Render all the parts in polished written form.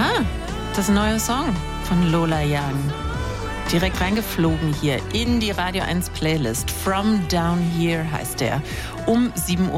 Ja, das neue Song von Lola Young. Direkt reingeflogen hier in die Radio 1 Playlist. From Down Here heißt der. Um 7:49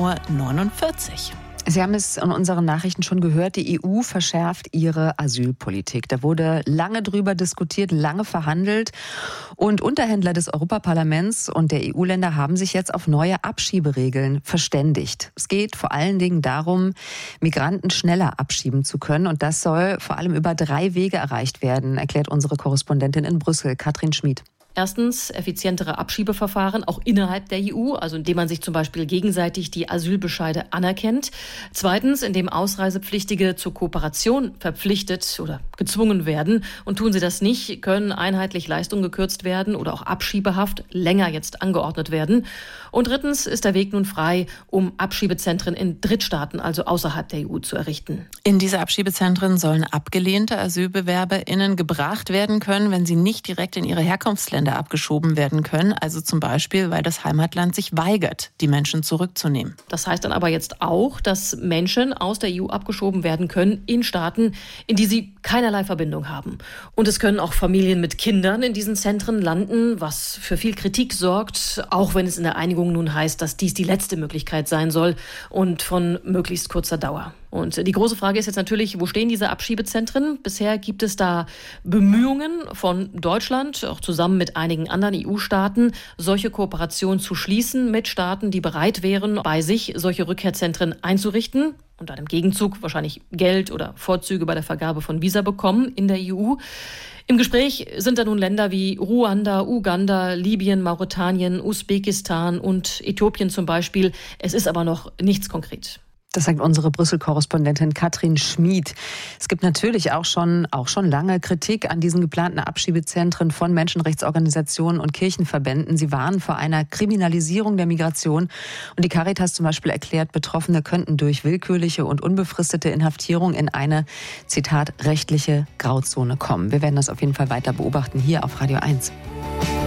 Uhr. Sie haben es in unseren Nachrichten schon gehört, die EU verschärft ihre Asylpolitik. Da wurde lange drüber diskutiert, lange verhandelt. Und Unterhändler des Europaparlaments und der EU-Länder haben sich jetzt auf neue Abschieberegeln verständigt. Es geht vor allen Dingen darum, Migranten schneller abschieben zu können. Und das soll vor allem über 3 Wege erreicht werden, erklärt unsere Korrespondentin in Brüssel, Katrin Schmid. Erstens effizientere Abschiebeverfahren, auch innerhalb der EU, also indem man sich zum Beispiel gegenseitig die Asylbescheide anerkennt. Zweitens, indem Ausreisepflichtige zur Kooperation verpflichtet oder gezwungen werden. Und tun sie das nicht, können einheitlich Leistungen gekürzt werden oder auch Abschiebehaft länger jetzt angeordnet werden. Und drittens ist der Weg nun frei, um Abschiebezentren in Drittstaaten, also außerhalb der EU, zu errichten. In diese Abschiebezentren sollen abgelehnte AsylbewerberInnen gebracht werden können, wenn sie nicht direkt in ihre Herkunftsländer abgeschoben werden können, also zum Beispiel, weil das Heimatland sich weigert, die Menschen zurückzunehmen. Das heißt dann aber jetzt auch, dass Menschen aus der EU abgeschoben werden können in Staaten, in die sie keinerlei Verbindung haben. Und es können auch Familien mit Kindern in diesen Zentren landen, was für viel Kritik sorgt, auch wenn es in der Einigung nun heißt, dass dies die letzte Möglichkeit sein soll und von möglichst kurzer Dauer. Und die große Frage ist jetzt natürlich, wo stehen diese Abschiebezentren? Bisher gibt es da Bemühungen von Deutschland, auch zusammen mit einigen anderen EU-Staaten, solche Kooperationen zu schließen mit Staaten, die bereit wären, bei sich solche Rückkehrzentren einzurichten und dann im Gegenzug wahrscheinlich Geld oder Vorzüge bei der Vergabe von Visa bekommen in der EU. Im Gespräch sind da nun Länder wie Ruanda, Uganda, Libyen, Mauretanien, Usbekistan und Äthiopien zum Beispiel. Es ist aber noch nichts konkret. Das sagt unsere Brüssel-Korrespondentin Katrin Schmid. Es gibt natürlich auch schon lange Kritik an diesen geplanten Abschiebezentren von Menschenrechtsorganisationen und Kirchenverbänden. Sie warnen vor einer Kriminalisierung der Migration. Und die Caritas zum Beispiel erklärt, Betroffene könnten durch willkürliche und unbefristete Inhaftierung in eine, Zitat, rechtliche Grauzone kommen. Wir werden das auf jeden Fall weiter beobachten hier auf Radio 1.